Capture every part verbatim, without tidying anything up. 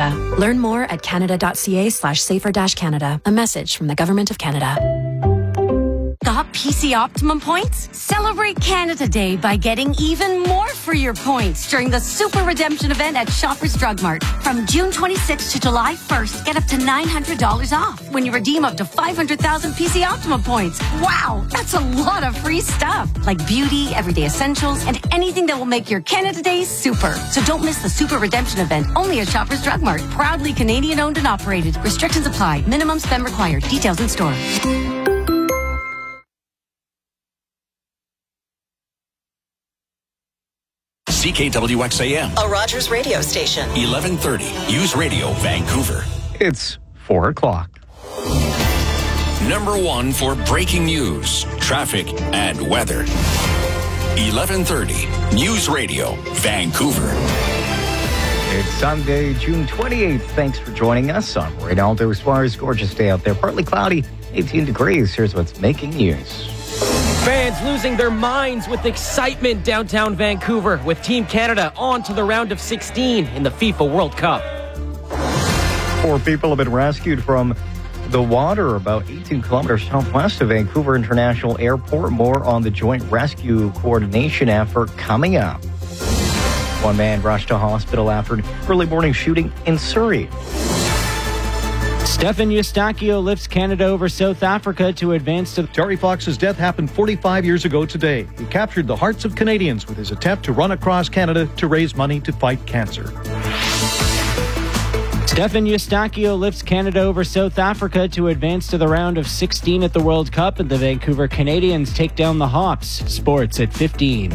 Canada. Learn more at canada.ca slash safer dash Canada. A message from the Government of Canada. Got P C Optimum points? Celebrate Canada Day by getting even more for your points during the Super Redemption event at Shoppers Drug Mart. From June twenty-sixth to July first, get up to nine hundred dollars off when you redeem up to five hundred thousand P C Optimum points. Wow, that's a lot of free stuff. Like beauty, everyday essentials, and anything that will make your Canada Day super. So don't miss the Super Redemption event only at Shoppers Drug Mart. Proudly Canadian owned and operated. Restrictions apply. Minimum spend required. Details in store. C K W X A M, a Rogers radio station. eleven thirty, News Radio, Vancouver. It's four o'clock. Number one for breaking news, traffic, and weather. eleven thirty, News Radio, Vancouver. It's Sunday, June twenty-eighth. Thanks for joining us on Reynaldo Suarez. Gorgeous day out there. Partly cloudy, eighteen degrees. Here's what's making news. Fans losing their minds with excitement downtown Vancouver with Team Canada on to the round of sixteen in the FIFA World Cup. Four people have been rescued from the water about eighteen kilometers southwest of Vancouver International Airport. More on the joint rescue coordination effort coming up. One man rushed to hospital after an early morning shooting in Surrey. Stefan Eustáquio lifts Canada over South Africa to advance to... Terry Fox's death happened forty-five years ago today. He captured the hearts of Canadians with his attempt to run across Canada to raise money to fight cancer. Stefan Eustáquio lifts Canada over South Africa to advance to the round of sixteen at the World Cup, and the Vancouver Canadians take down the Hops. Sports at fifteen.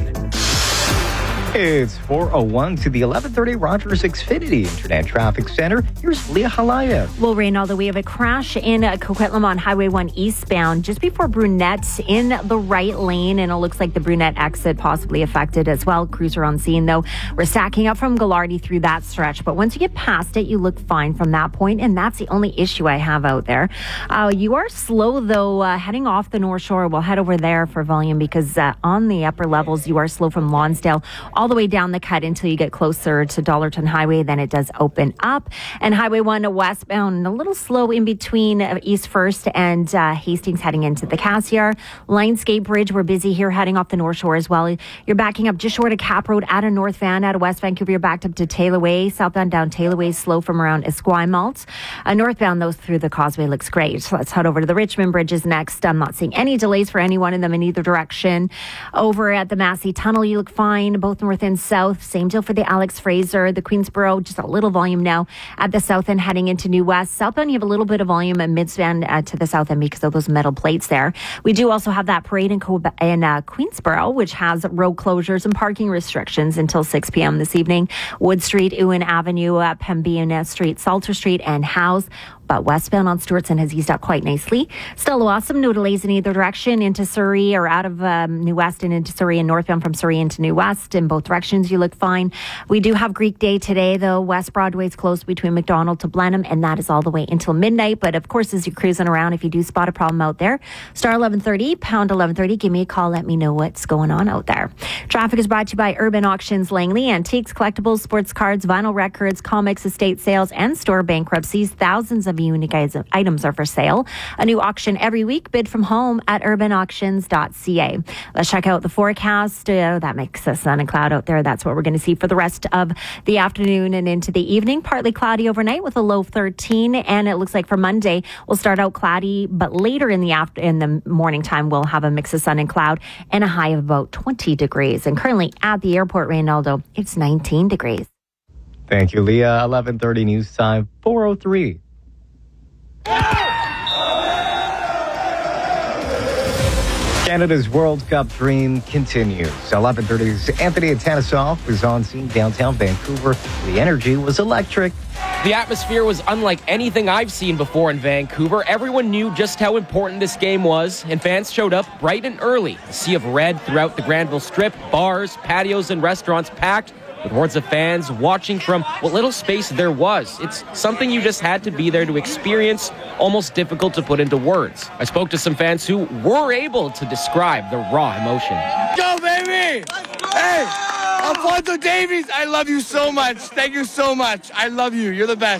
It's four oh one to the eleven thirty Rogers Xfinity Internet Traffic Center. Here's Leah Halaya. Well, Reynaldo, we have a crash in Coquitlam on Highway one eastbound just before Brunette in the right lane, and it looks like the Brunette exit possibly affected as well. Crews are on scene, though. We're stacking up from Gallardi through that stretch, but once you get past it, you look fine from that point, and that's the only issue I have out there. Uh, you are slow, though, uh, heading off the North Shore. We'll head over there for volume because uh, on the upper levels, you are slow from Lonsdale all the way down the cut until you get closer to Dollarton Highway. Then it does open up. And Highway one westbound, a little slow in between East First and uh, Hastings heading into the Cassiar. Lionsgate Bridge, we're busy here heading off the North Shore as well. You're backing up just short of Cap Road out of North Van, out of West Vancouver. You're backed up to Taylor Way. Southbound down Taylor Way, slow from around Esquimalt. Uh, northbound, those through the Causeway looks great. So let's head over to the Richmond Bridges next. I'm not seeing any delays for any one of them in either direction. Over at the Massey Tunnel, you look fine, both north and south. Same deal for the Alex Fraser, the Queensboro, just a little volume now at the south end heading into New West. Southbound, you have a little bit of volume at midspan uh, to the south end because of those metal plates there. We do also have that parade in, Co- in uh, Queensboro, which has road closures and parking restrictions until six p.m. this evening. Wood Street, Ewan Avenue, uh, Pembina Street, Salter Street, and House. But westbound on Stewartson has eased up quite nicely. Still awesome. No delays in either direction into Surrey or out of um, New West and into Surrey, and northbound from Surrey into New West. In both directions, you look fine. We do have Greek Day today, though. West Broadway's closed between McDonald to Blenheim, and that is all the way until midnight. But of course, as you're cruising around, if you do spot a problem out there, star eleven thirty, pound eleven thirty, give me a call. Let me know what's going on out there. Traffic is brought to you by Urban Auctions Langley. Antiques, collectibles, sports cards, vinyl records, comics, estate sales, and store bankruptcies. Thousands of unique items are for sale. A new auction every week. Bid from home at urban auctions dot c a. Let's check out the forecast. Uh, that makes a sun and cloud out there. That's what we're going to see for the rest of the afternoon and into the evening. Partly cloudy overnight with a low of thirteen, and it looks like for Monday we'll start out cloudy, but later in the after in the morning time we'll have a mix of sun and cloud and a high of about twenty degrees. And currently at the airport, Reynaldo, it's nineteen degrees. Thank you, Leah. eleven thirty news time, four oh three. Canada's World Cup dream continues. eleven thirty's Anthony Atanasoff was on scene downtown Vancouver. The energy was electric. The atmosphere was unlike anything I've seen before in Vancouver. Everyone knew just how important this game was, and fans showed up bright and early. A sea of red throughout the Granville Strip, bars, patios, and restaurants packed, with hordes of fans watching from what little space there was. It's something you just had to be there to experience, almost difficult to put into words. I spoke to some fans who were able to describe the raw emotion. Go, baby! Hey, Alfonso Davies, I love you so much. Thank you so much. I love you. You're the best.